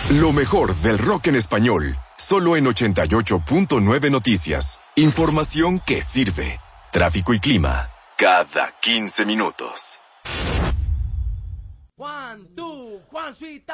Lo mejor del rock en español, solo en 88.9 Noticias. Información que sirve. Tráfico y clima, cada 15 minutos. Juan, tú, Juan Suita.